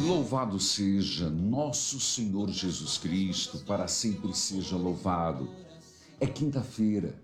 Louvado seja nosso Senhor Jesus Cristo, para sempre seja louvado. É quinta-feira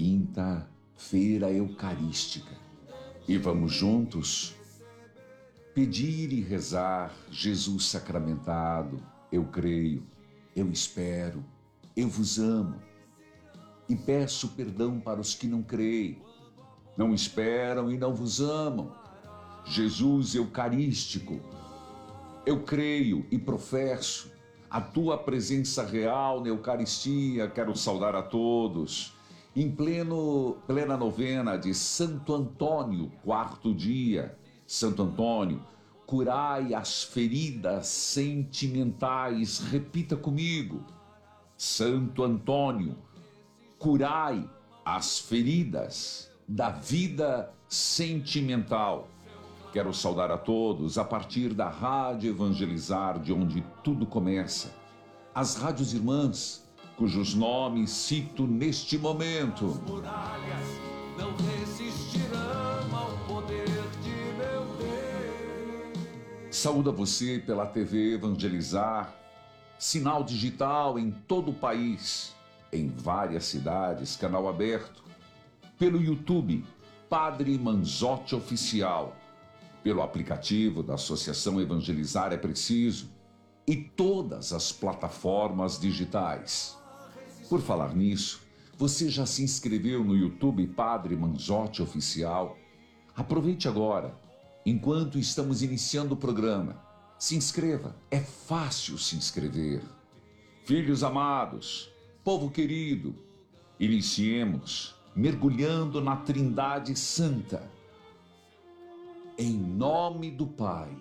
eucarística. E vamos juntos pedir e rezar: Jesus sacramentado, eu creio, eu espero, eu vos amo. E peço perdão para os que não creem, não esperam e não vos amam. Jesus eucarístico, eu creio e professo a tua presença real na Eucaristia. Quero saudar a todos em plena novena de Santo Antônio, quarto dia. Santo Antônio, curai as feridas sentimentais. Repita comigo: Santo Antônio, curai as feridas da vida sentimental. Quero saudar a todos a partir da Rádio Evangelizar, de onde tudo começa. As rádios irmãs, cujos nomes cito neste momento. As muralhas não resistirão ao poder de meu Deus. Saúdo a você pela TV Evangelizar, sinal digital em todo o país, em várias cidades, canal aberto. Pelo YouTube, Padre Manzotti Oficial. Pelo aplicativo da Associação Evangelizar é Preciso e todas as plataformas digitais. Por falar nisso, você já se inscreveu no YouTube Padre Manzotti Oficial? Aproveite agora, enquanto estamos iniciando o programa. Se inscreva, é fácil se inscrever. Filhos amados, povo querido, iniciemos mergulhando na Trindade Santa. Em nome do Pai,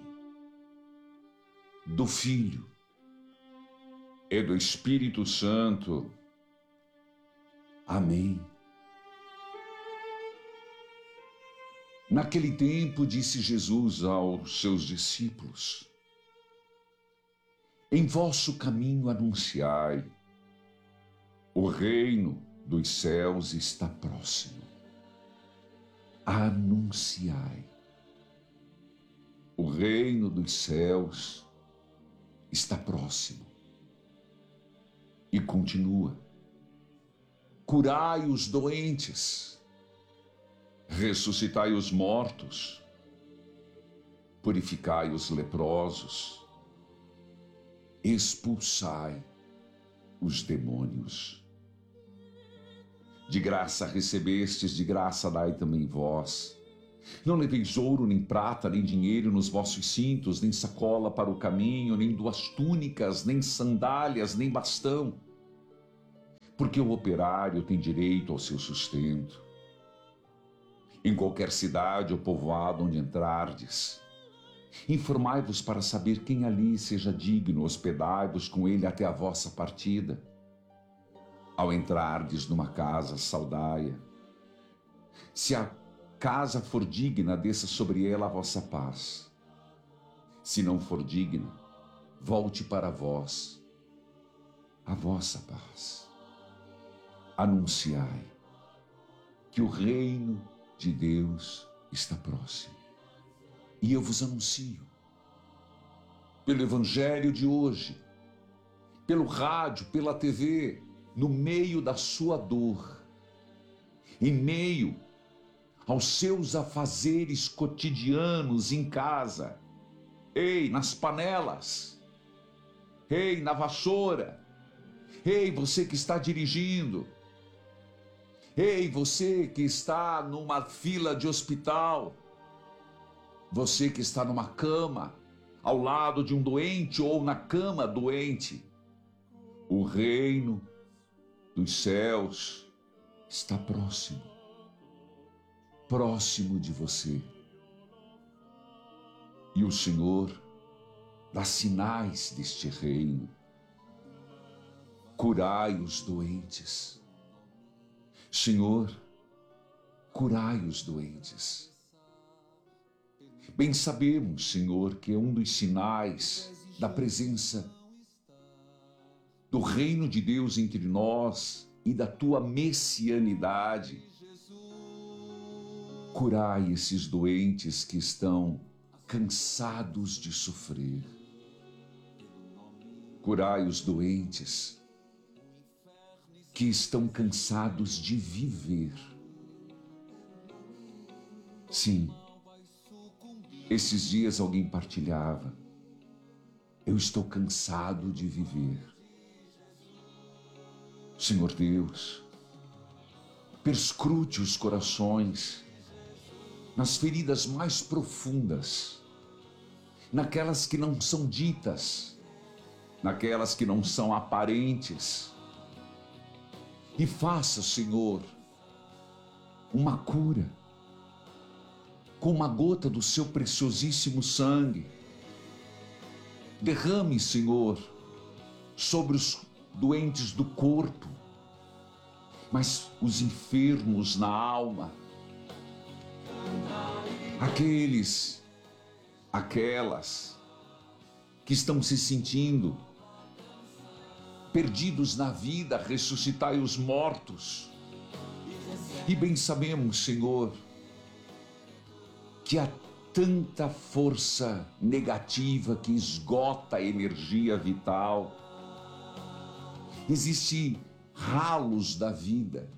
do Filho e do Espírito Santo. Amém. Naquele tempo disse Jesus aos seus discípulos: em vosso caminho anunciai, o reino dos céus está próximo. Anunciai. O reino dos céus está próximo. E continua: curai os doentes, ressuscitai os mortos, purificai os leprosos, expulsai os demônios. De graça recebestes, de graça dai também vós. Não leveis ouro, nem prata, nem dinheiro nos vossos cintos, nem sacola para o caminho, nem 2 túnicas, nem sandálias, nem bastão. Porque o operário tem direito ao seu sustento. Em qualquer cidade ou povoado onde entrardes, informai-vos para saber quem ali seja digno, hospedai-vos com ele até a vossa partida. Ao entrardes numa casa, saudai-a. Se a casa for digna, desça sobre ela a vossa paz. Se não for digna, volte para vós a vossa paz. Anunciai que o reino de Deus está próximo. E eu vos anuncio, pelo Evangelho de hoje, pelo rádio, pela TV, no meio da sua dor, em meio aos seus afazeres cotidianos em casa. Ei, nas panelas. Ei, na vassoura. Ei, você que está dirigindo. Ei, você que está numa fila de hospital. Você que está numa cama, ao lado de um doente ou na cama doente. O reino dos céus está próximo. Próximo de você. E o Senhor dá sinais deste reino. Curai os doentes. Senhor, curai os doentes. Bem sabemos, Senhor, que é um dos sinais da presença do reino de Deus entre nós e da tua messianidade. Curai esses doentes que estão cansados de sofrer. Curai os doentes que estão cansados de viver. Sim, esses dias alguém partilhava: eu estou cansado de viver. Senhor Deus, perscrute os corações nas feridas mais profundas, naquelas que não são ditas, naquelas que não são aparentes. E faça, Senhor, uma cura com uma gota do seu preciosíssimo sangue. Derrame, Senhor, sobre os doentes do corpo, mas os enfermos na alma, aquelas que estão se sentindo perdidos na vida, ressuscitai os mortos. E bem sabemos, Senhor, que há tanta força negativa que esgota a energia vital. Existem ralos da vida.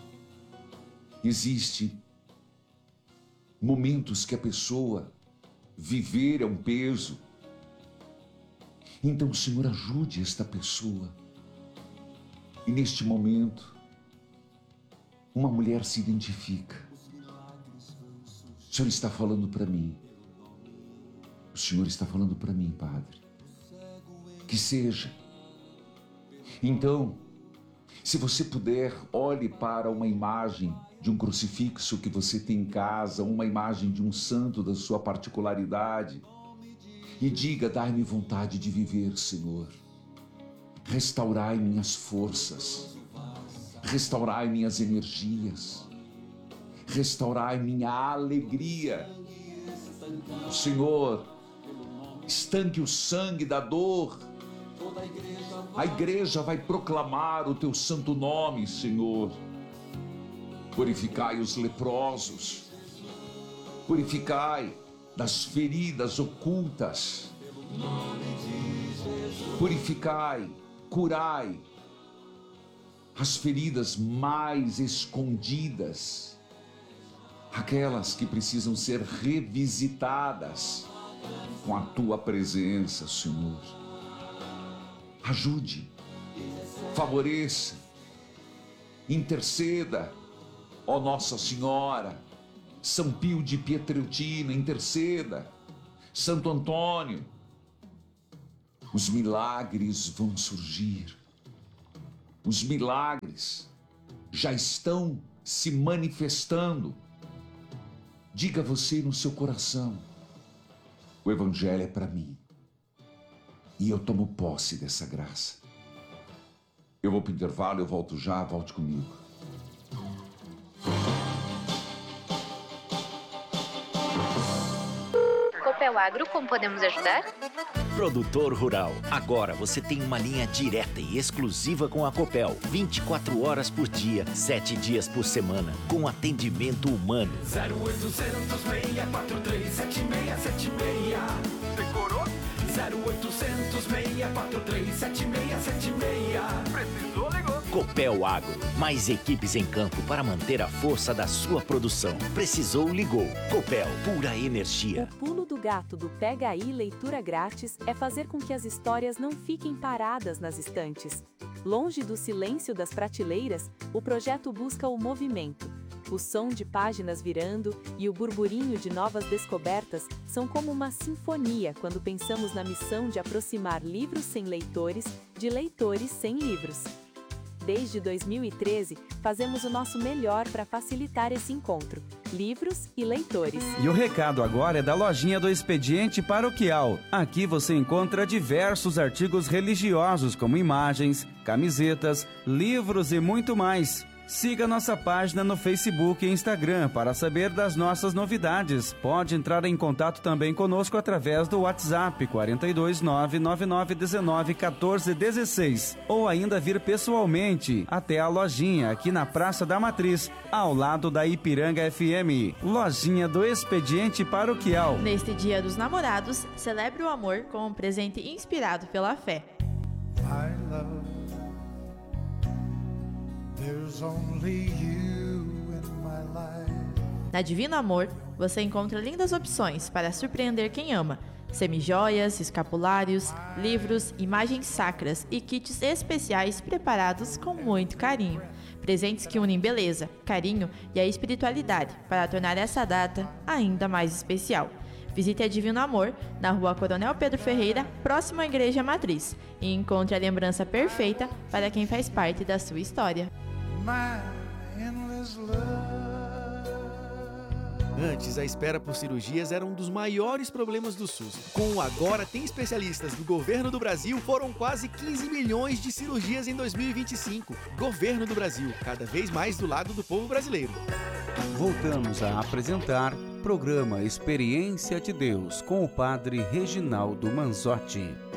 Existem momentos que a pessoa viver é um peso. Então, Senhor, ajude esta pessoa. E neste momento, uma mulher se identifica. O Senhor está falando para mim. O Senhor está falando para mim, Padre. Que seja. Então, se você puder, olhe para uma imagem de um crucifixo que você tem em casa, uma imagem de um santo da sua particularidade, e diga: dai-me vontade de viver, Senhor. Restaurai minhas forças, restaurai minhas energias, restaurai minha alegria. Senhor, estanque o sangue da dor. A igreja vai proclamar o teu santo nome, Senhor. Purificai os leprosos, purificai das feridas ocultas, purificai, curai as feridas mais escondidas, aquelas que precisam ser revisitadas com a tua presença, Senhor. Ajude, favoreça, interceda, ó Nossa Senhora, São Pio de Pietrelcina, interceda, Santo Antônio. Os milagres vão surgir, os milagres já estão se manifestando. Diga você no seu coração: o Evangelho é para mim, e eu tomo posse dessa graça. Eu vou para o intervalo, eu volto já, volte comigo. Copel Agro, como podemos ajudar? Produtor rural, agora você tem uma linha direta e exclusiva com a Copel, 24 horas por dia, 7 dias por semana, com atendimento humano. 0800 643 7676. Decorou? 0800 643 7676. Precisou, ligou. Copel Agro, mais equipes em campo para manter a força da sua produção. Precisou, ligou. Copel, pura energia. O pulo do gato do Pega Aí Leitura Grátis é fazer com que as histórias não fiquem paradas nas estantes. Longe do silêncio das prateleiras, o projeto busca o movimento. O som de páginas virando e o burburinho de novas descobertas são como uma sinfonia quando pensamos na missão de aproximar livros sem leitores de leitores sem livros. Desde 2013, fazemos o nosso melhor para facilitar esse encontro, livros e leitores. E o recado agora é da lojinha do Expediente Paroquial. Aqui você encontra diversos artigos religiosos como imagens, camisetas, livros e muito mais. Siga nossa página no Facebook e Instagram para saber das nossas novidades. Pode entrar em contato também conosco através do WhatsApp 42 99919 1416 ou ainda vir pessoalmente até a lojinha aqui na Praça da Matriz, ao lado da Ipiranga FM. Lojinha do Expediente Paroquial. Neste Dia dos Namorados, celebre o amor com um presente inspirado pela fé. my love. There's only you in my life. Na Divino Amor, você encontra lindas opções para surpreender quem ama. Semijoias, escapulários, livros, imagens sacras e kits especiais preparados com muito carinho. Presentes que unem beleza, carinho e a espiritualidade para tornar essa data ainda mais especial. Visite a Divino Amor na Rua Coronel Pedro Ferreira, próximo à Igreja Matriz, e encontre a lembrança perfeita para quem faz parte da sua história. My endless love. Antes, a espera por cirurgias era um dos maiores problemas do SUS. Com o Agora Tem Especialistas do Governo do Brasil, foram quase 15 milhões de cirurgias em 2025. Governo do Brasil, cada vez mais do lado do povo brasileiro. Voltamos a apresentar programa Experiência de Deus com o Padre Reginaldo Manzotti.